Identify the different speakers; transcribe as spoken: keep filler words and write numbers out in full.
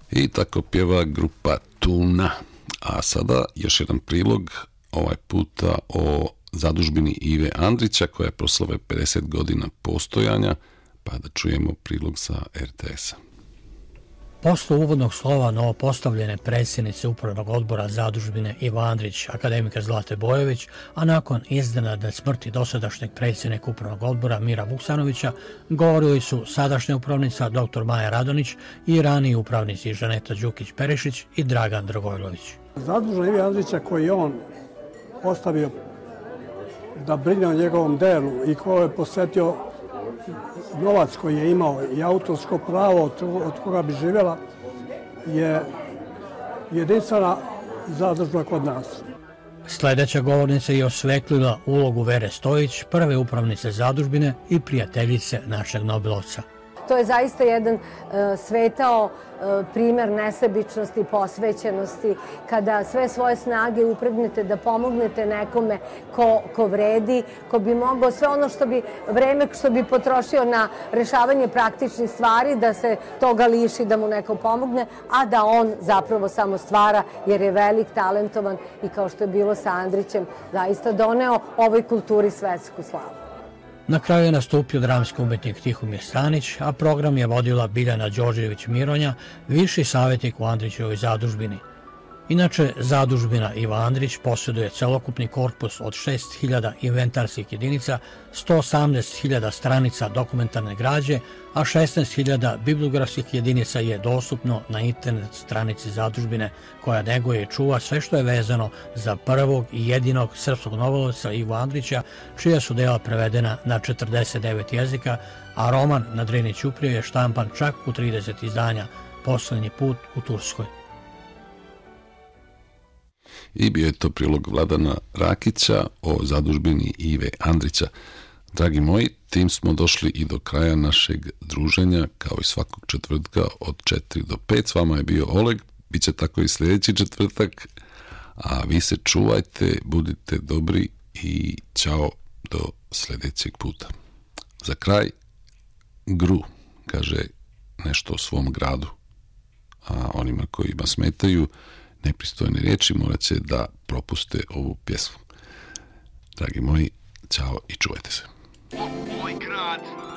Speaker 1: I tako pjeva grupa Tuna. A sada još jedan prilog, ovaj puta o zadužbini Ive Andrića koja je proslave pedeset godina postojanja, pa da čujemo prilog sa er te esa.
Speaker 2: Posle uvodnog slova novopostavljene predsjednice Upravnog odbora zadužbine Iva Andrić, akademika Zlate Bojović, a nakon iznenadne smrti dosadašnjeg predsjednika Upravnog odbora Mira Vuksanovića, govorili su sadašnja upravnica dr. Maja Radonić i raniji upravnici Žaneta Đukić-Perišić i Dragan Dragojlović.
Speaker 3: Zadužena Ive Andrića koji je on ostavio da brine o njegovom delu i koji je posvetio novac koji je imao i autorsko pravo od koga bi živjela je jedinstvena zadužba kod nas.
Speaker 2: Sljedeća govornica je osvetlila ulogu Vere Stojić, prve upravnice zadužbine i prijateljice našeg Nobelovca.
Speaker 4: To je zaista jedan uh, svetao uh, primjer nesebičnosti, posvećenosti, kada sve svoje snage upregnete da pomognete nekome ko, ko vredi, ko bi mogao sve ono što bi, vreme što bi potrošio na rešavanje praktičnih stvari, da se toga liši, da mu neko pomogne, a da on zapravo samo stvara, jer je velik, talentovan i kao što je bilo sa Andrićem, zaista doneo ovoj kulturi svetsku slavu.
Speaker 2: Na kraju je nastupio dramski umetnik Tihomir Stanić, a program je vodila Biljana Đorđević-Mironja, viši savjetnik u Andrićevoj zadužbini. Inače, zadužbina Iva Andrić posjeduje celokupni korpus od šest hiljada inventarskih jedinica, sto osamnaest hiljada stranica dokumentarne građe, a šesnaest hiljada bibliografskih jedinica je dostupno na internet stranici zadužbine koja neguje i čuva sve što je vezano za prvog i jedinog srpskog nobelovca Ivu Andrića, čija su dela prevedena na četrdeset devet jezika, a roman Na Drini ćuprije je štampan čak u trideset izdanja, Poslednji put u Turskoj.
Speaker 1: I bio je to prilog Vladana Rakića o zadužbini Ive Andrića. Dragi moji, tim smo došli i do kraja našeg druženja, kao i svakog četvrtka od četiri do pet. S vama je bio Oleg, bit će tako i sljedeći četvrtak, a vi se čuvajte, budite dobri i ćao do sljedećeg puta. Za kraj, Gru kaže nešto o svom gradu, a onima kojima smetaju nepristojne riječi morat će da propuste ovu pjesmu. Dragi moji, čao i čuvajte se.
Speaker 5: Moj grad.